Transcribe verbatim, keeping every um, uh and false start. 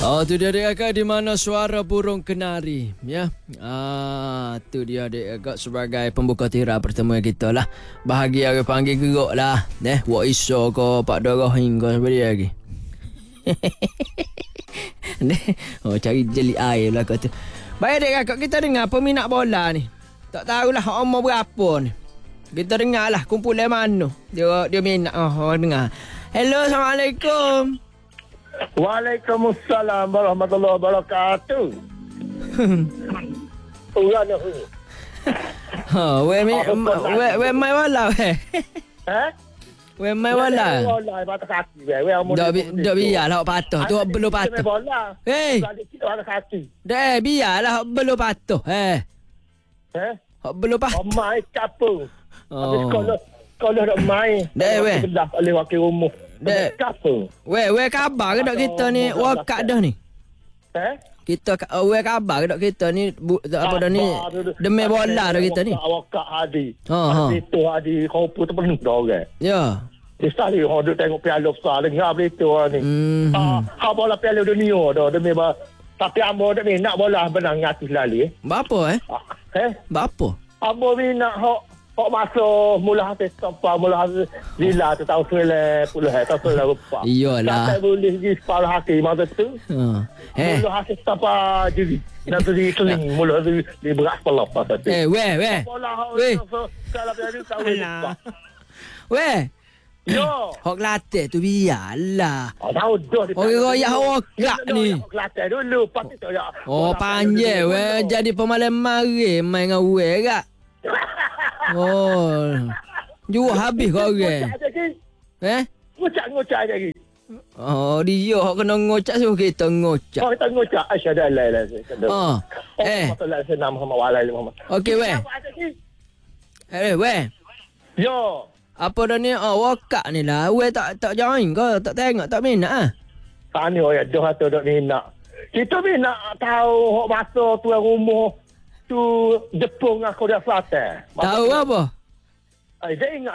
Oh, tu dia adik kakak, di mana suara burung kenari, ya. Ah, tu dia adik kakak sebagai pembuka tirai pertemuan kita lah. Bahagia ke panggil gerok lah. Neh, wak iso ko pak darah hingga seperti lagi. Neh, oh cari jeli air lah kau tu. Baik adik kakak, kita dengar peminat bola ni. Tak tahulah umur berapa ni. Kita dengar lah kumpulan mana. Dia dia minat oh, oh dengar. Hello, Assalamualaikum. Waalaikumsalam warahmatullahi wabarakatuh. Orang nak ni. Ha, we mi we we mai wala we. Ha? We mai wala. Wala patah kaki we. We amul. Dak dak biarlah hok patah. Tu belum patah. Hei. Kita patah kaki. Dah biarlah hok belum patah. Eh. Eh? Hok belum patah. Mai kapung. Habis Oh. kalau kalau nak mai. Dah we. Dah oleh wakil rumah. Dah. Kapung. We we khabar ke dak kita ni wakak dah ni? Eh? Kita uh, we khabar ke dak kita ni bu, apa dah ni demi bola dah kita ni. Wakak hadi. Ha ha. Itu hadi kau pun penuh dah orang. Ya. Dia sekali orang duk tengok piala besar dengar berita orang ni. Hmm. Ah, ha bola piala dunia dah demi ba. Tapi ambo dak minat bola benang ngatis lali. Bapa eh? Ah, eh? Bapa? Ambo minat hok hok masuk mula hati sampai mula hati lila tu tahu sele puluh tahun sele rupa. Iyalah. Tak boleh pergi separuh hati masa tu. Ha. Eh. Mula hati sampai jadi. Nanti di seling mula di di beras pelop masa tu. Eh, we we. Bola hok Weh. kalau piala tahu lupa. We. Yo. Hok latih tu biarlah. Oh, tahu dah. Orang royak wakak ni. Kelantan dulu pakai tu ya. Oh, panjang we jadi pemain mari main dengan we kak. Oh. Jual habis kau orang. Eh? Ngocak-ngocak lagi. Oh, dia hok kena ngocak suruh kita ngocak. Oh, kita ngocak. Asyhadu an la ilaha illallah. Oh. Eh. Muhammad senam Muhammad wa ala Muhammad. Okey we. Eh, we. Yo. Apa dah ni? Oh, wakak ni lah. We tak tak join kau, tak tengok, tak minat ah. Tani orang dah tu dak minat. Kita minat tahu hok masa tuan rumah tu Jepun dengan Korea Selatan. Tahu apa? Ai, dia ingat